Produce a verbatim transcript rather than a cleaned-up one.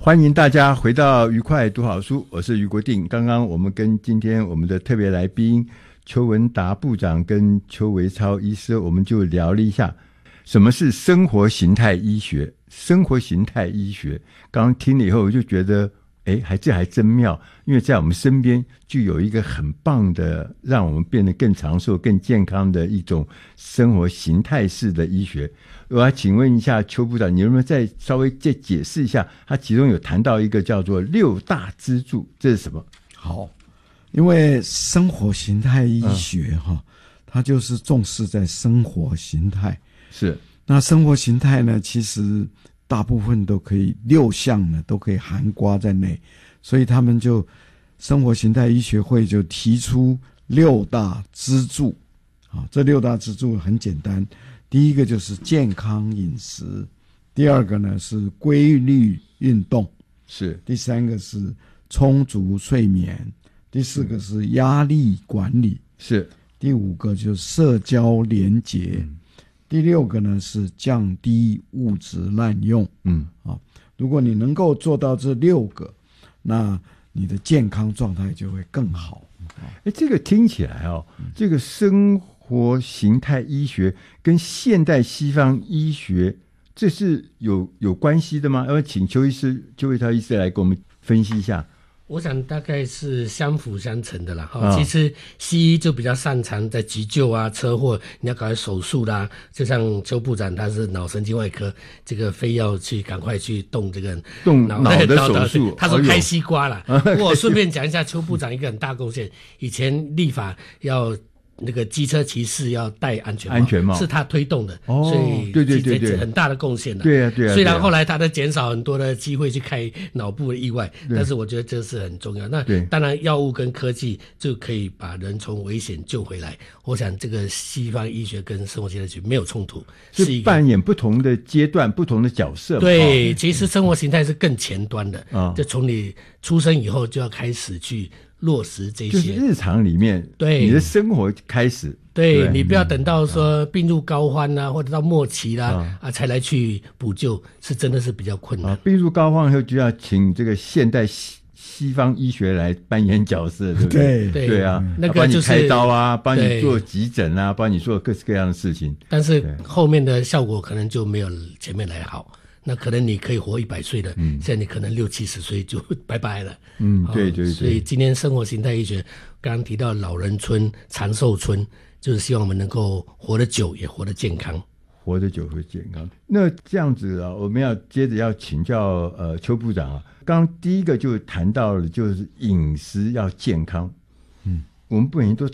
欢迎大家回到愉快读好书，我是余国定。刚刚我们跟今天我们的特别来宾邱文达部长跟邱维超医师，我们就聊了一下什么是生活形态医学。生活形态医学刚刚听了以后，我就觉得哎，还这还真妙，因为在我们身边就有一个很棒的让我们变得更长寿更健康的一种生活形态式的医学。我要请问一下邱部长，你能不能再稍微再解释一下，他其中有谈到一个叫做六大支柱，这是什么？ 好，因为生活形态医学哈、嗯，它就是重视在生活形态。 是， 那生活形态呢，其实大部分都可以六项呢都可以涵盖在内，所以他们就生活形态医学会就提出六大支柱。啊，这六大支柱很简单，第一个就是健康饮食，第二个呢是规律运动， 是， 第三个是充足睡眠，第四个是压力管理， 是， 第五个就是社交连结。嗯，第六个呢是降低物质滥用。嗯，啊，如果你能够做到这六个，那你的健康状态就会更好。 哎，这个听起来哦，这个生活形态医学跟现代西方医学，这是有有关系的吗？要请邱医师、邱维超医师来给我们分析一下。 我想大概是相辅相成的啦。哦，其实西医就比较擅长在急救啊、车祸，你要搞快手术啦，就像邱部长他是脑神经外科，这个非要去赶快去动这个动脑的手术， 他说开西瓜啦。不过我顺便讲一下邱部长一个很大贡献，以前立法要那个机车骑士要戴安全帽，安全帽是他推动的。哦，所以对对对对， 很大的贡献了。 对啊对啊。 虽然后来他的减少很多的机会去开脑部的意外，但是我觉得这是很重要。那当然，药物跟科技就可以把人从危险救回来。我想这个西方医学跟生活形态学没有冲突， 是扮演不同的阶段、不同的角色。 对，哦，其实生活形态是更前端的，哦，就从你出生以后就要开始去落实这些， 就是日常里面，对你的生活开始， 对, 对你不要等到说病入膏肓啦，啊，或者到末期啦，啊啊才来去补救，是真的是比较困难。啊， 病入膏肓以后就要请这个现代西西方医学来扮演角色，对不对？ 对对啊， 那个就是帮你开刀啊，帮你做急诊啊，帮你做各式各样的事情。 但是后面的效果可能就没有前面来好。那可能你可以活一百岁的，嗯，现在你可能六七十岁就拜拜了。 嗯，对对对。 所以今天生活形态医学刚刚提到老人村、长寿村，就是希望我们能够活得久，也活得健康。 活得久，活得健康。那这样子啊，我们要接着要请教呃邱部长啊。刚刚第一个就谈到了，就是饮食要健康。嗯，我们不能都